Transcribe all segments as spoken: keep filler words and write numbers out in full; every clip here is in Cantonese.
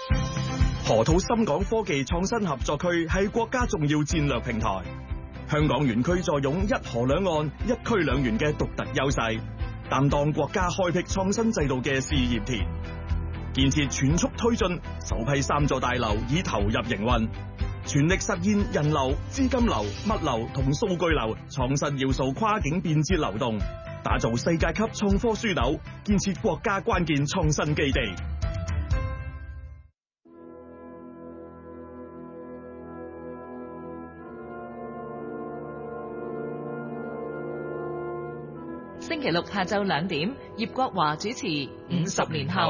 河套深港科技創新合作區係國家重要戰略平台，香港園區坐擁一河兩岸、一區兩園嘅獨特優勢，擔當國家開闢創新制度嘅試驗田。建設全速推進，首批三座大樓已投入營運，全力實現人流、資金流、物流同數據流創新要素跨境便捷流動，打造世界級創科樞紐，建設國家關鍵創新基地。 星期六下晝兩點，葉國華主持《五十年後》。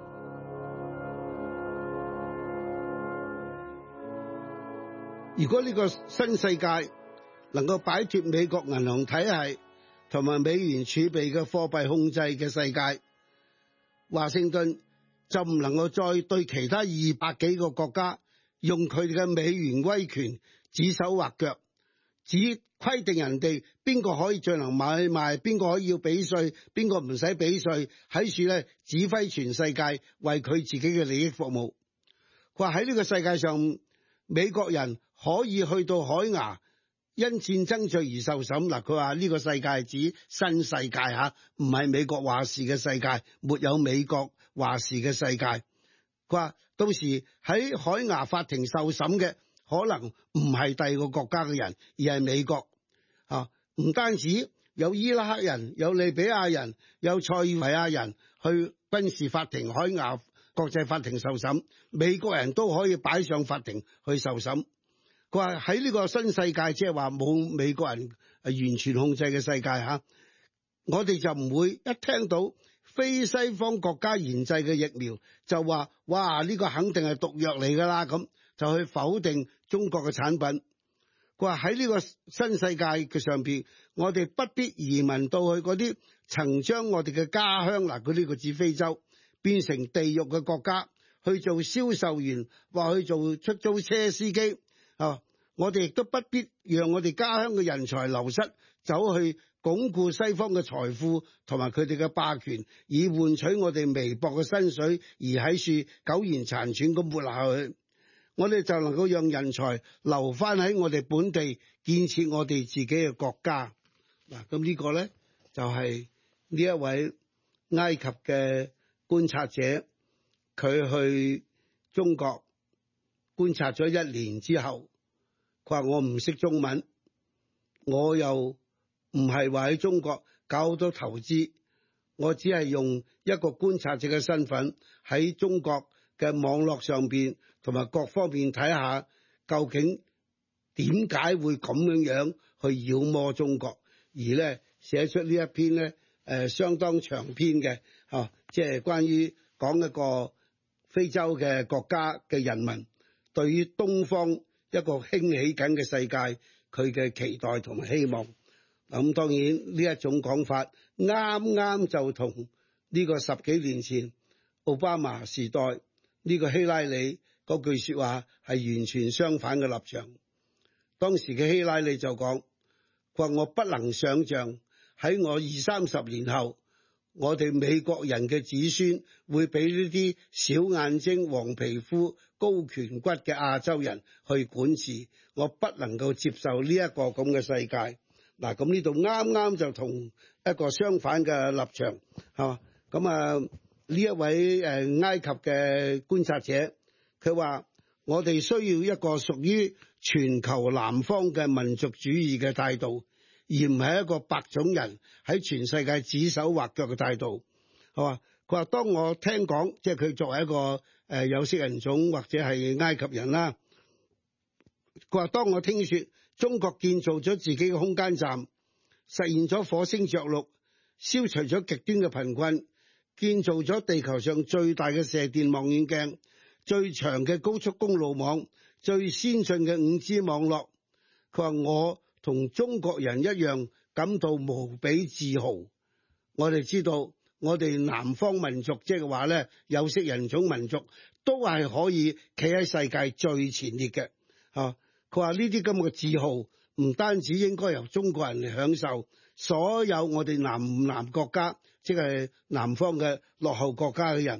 如果呢個新世界能夠擺脫美國銀行體系同埋美元儲備嘅貨幣控制嘅世界，華盛頓就唔能夠再對其他二百幾個國家用佢哋嘅美元威權指手畫腳，只規定人哋邊個可以進行買賣，邊個可以要俾稅，邊個唔使俾稅，喺處咧指揮全世界為佢自己嘅利益服務。佢話喺呢個世界上，美國人可以去到海牙因戰爭罪而受審。嗱，佢話呢個世界係指新世界吓，唔係美國話事嘅世界，沒有美國話事嘅世界。佢話到時喺海牙法庭受審嘅可能唔係第二個國家嘅人，而係美國啊。唔單止有伊拉克人、有利比亞人、有塞爾維亞人去軍事法庭海牙國際法庭受審，美國人都可以擺上法庭去受審。佢話喺呢個新世界，即係話冇美國人完全控制嘅世界吓，我哋就唔會一聽到非西方國家研製嘅疫苗就話哇呢個肯定係毒藥嚟噶啦，咁就去否定中國嘅產品。佢話喺呢個新世界嘅上邊，我哋不必移民到去嗰啲曾將我哋嘅家鄉，嗱佢呢個指非洲，變成地獄嘅國家，去做銷售員或去做出租車司機啊！我哋亦都不必讓我哋家鄉嘅人才流失，走去鞏固西方嘅財富同埋佢哋嘅霸權，以換取我哋微薄嘅薪水，而喺處苟延殘喘咁活下去。我哋就能夠讓人才留翻喺我哋本地，建設我哋自己嘅國家。嗱，咁呢個咧就係呢一位埃及嘅觀察者，佢去中國觀察咗一年之後，佢話我唔識中文，我又唔係話喺中國搞好多投資，我只係用一個觀察者嘅身份喺中國嘅網絡上邊同埋各方面睇下，究竟點解會咁樣樣去妖魔中國，而咧寫出呢一篇咧誒、呃、相當長篇嘅嚇、啊，即係關於講一個非洲嘅國家嘅人民對於東方一個興起緊嘅世界佢嘅期待同埋希望。咁當然呢一種講法啱啱就同呢個十幾年前奧巴馬時代呢個希拉里嗰句說話係完全相反嘅立場。當時嘅希拉里就講，佢話我不能想象喺我二三十年後，我哋美國人嘅子孫會俾呢啲小眼睛、黃皮膚、高顴骨嘅亞洲人去管治，我不能夠接受呢一個咁嘅世界。嗱，咁呢度啱啱就同一個相反嘅立場，係嘛？咁啊呢一位誒埃及嘅觀察者，佢話我哋需要一個屬於全球南方嘅民族主義嘅態度，而唔係一個白種人喺全世界指手畫腳嘅態度，係嘛？佢話當我聽講，即係佢作為一個誒有色人種或者係埃及人啦，佢話當我聽說中國建造咗自己嘅空間站，實現咗火星着陸，消除咗極端嘅貧困，建造咗地球上最大嘅射電望遠鏡，最長嘅高速公路網，最先進嘅五 G 網絡。佢話我同中國人一樣感到無比自豪。我哋知道我哋南方民族即係話咧有色人種民族都係可以企喺世界最前列嘅。吓，佢話呢啲咁嘅自豪唔單止應該由中國人嚟享受，所有我哋南南國家即係南方嘅落後國家嘅人都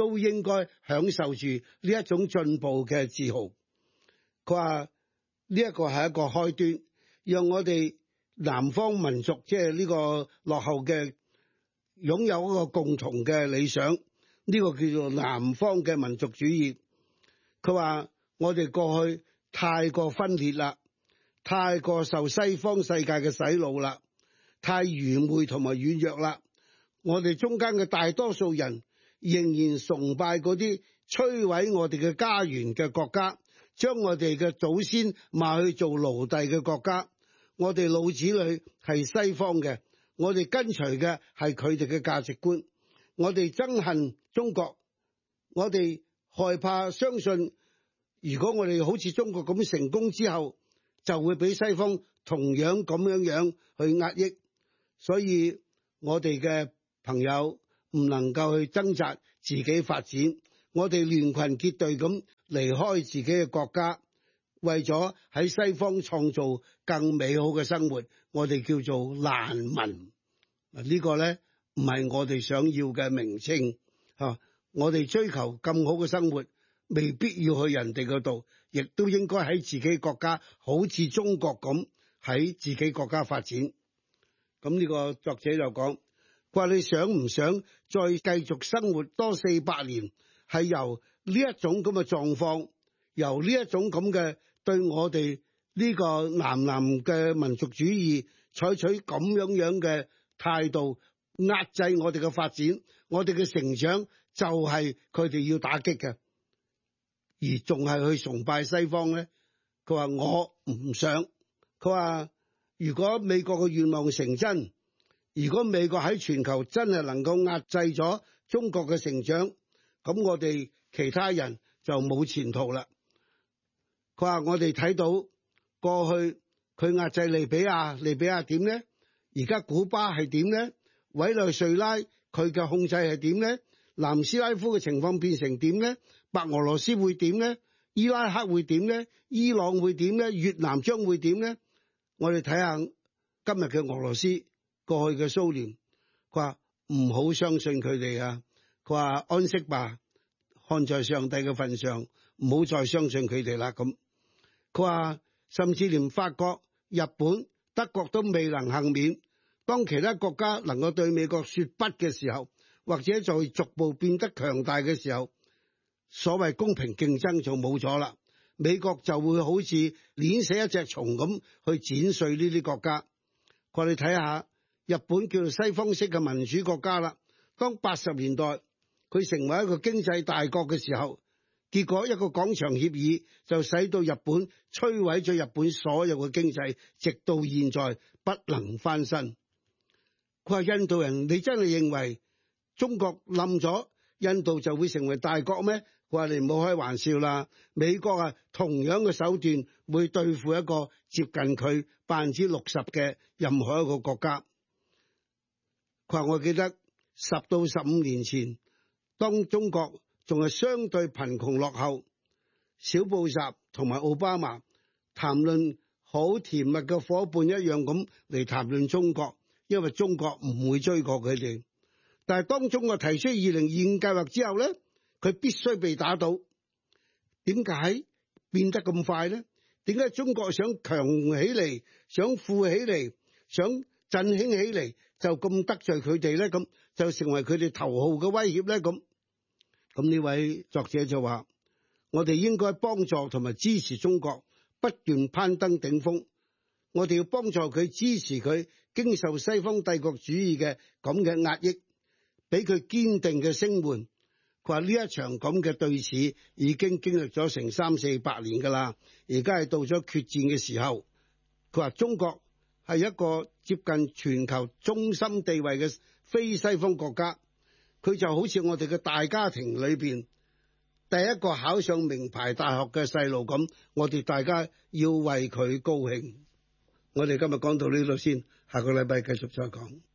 都應該享受住呢一種進步嘅自豪。佢話呢一個係一個開端，讓我哋南方民族即係呢個落後嘅擁有一個共同嘅理想，呢個叫做南方嘅民族主義。佢話我哋過去太過分裂啦，太過受西方世界嘅洗腦啦，太愚昧同埋軟弱啦。我哋中間嘅大多數人仍然崇拜嗰啲摧毀我哋嘅家園嘅國家，將我哋嘅祖先賣去做奴隸嘅國家。我哋老子女係西方嘅，我哋跟隨嘅係佢哋嘅價值觀。我哋憎恨中國，我哋害怕相信，如果我哋好似中國咁成功之後，就會俾西方同樣咁樣樣去壓抑。所以我哋嘅朋友唔能夠去掙扎自己發展，我哋聯群結隊咁離開自己嘅國家，為咗喺西方創造更美好嘅生活，我哋叫做難民。呢個呢唔係我哋想要嘅名稱吓，我哋追求更好嘅生活，未必要去人哋嗰度，亦都應該喺自己國家，好似中國咁喺自己國家發展。咁呢個作者就講，話你想唔想再繼續生活多四百年，係由呢一種咁嘅狀況，由呢一種咁嘅對我哋呢個南南嘅民族主義採取咁樣樣嘅態度，壓制我哋嘅發展，我哋嘅成長就係佢哋要打擊嘅，而仲係去崇拜西方呢？佢話我唔想。佢話如果美國嘅願望成真，如果美國喺全球真係能夠壓制咗中國嘅成長，咁我哋其他人就冇前途啦。佢話我哋睇到過去佢壓制利比亞，利比亞點呢？而家古巴係點呢？委內瑞拉佢嘅控制係點呢？南斯拉夫嘅情況變成點呢？白俄羅斯會點呢？伊拉克會點呢？伊朗會點呢？越南將會點呢？我哋睇下今日嘅俄羅斯，過去嘅蘇聯。佢話唔好相信佢哋啊！佢話安息吧，看在上帝嘅份上，唔好再相信佢哋啦。咁佢話甚至連法國、日本、德國都未能幸免。當其他國家能夠對美國說不嘅時候，或者在逐步變得強大嘅時候，所謂公平競爭就冇咗啦。美國就會好似碾死一隻蟲咁去剪碎呢啲國家。我哋睇下日本叫做西方式嘅民主國家啦。當八十年代佢成為一個經濟大國嘅時候，結果一個廣場協議就使到日本摧毀咗日本所有嘅經濟，直到現在不能翻身。佢話印度人，你真係認為中國冧咗，印度就會成為大國咩？佢話你唔好開玩笑啦，美國啊同樣嘅手段會對付一個接近佢百分之六十嘅任何一個國家。佢話我記得十到十五年前，當中國仲係相對貧窮落後，小布什同埋奧巴馬談論好甜蜜嘅夥伴一樣咁嚟談論中國，因為中國唔會追過佢哋。但係當中國提出二零二五計劃之後呢，佢必須被打倒。點解變得咁快呢？點解中國想強起嚟，想富起嚟，想振興起嚟，就咁得罪佢哋呢？咁就成為佢哋頭號嘅威脅呢？咁咁呢位作者就話：我哋應該幫助同埋支持中國不斷攀登頂峰。我哋要幫助佢，支持佢經受西方帝國主義嘅咁嘅壓抑，俾佢堅定嘅聲援。佢話呢一場咁嘅對峙已經經歷咗成三四百年噶啦，而家係到咗決戰嘅時候。佢話中國係一個接近全球中心地位嘅非西方國家，佢就好似我哋嘅大家庭裏邊第一個考上名牌大學嘅細路咁，我哋大家要為佢高興。我哋今日講到呢度先，下個禮拜繼續再講。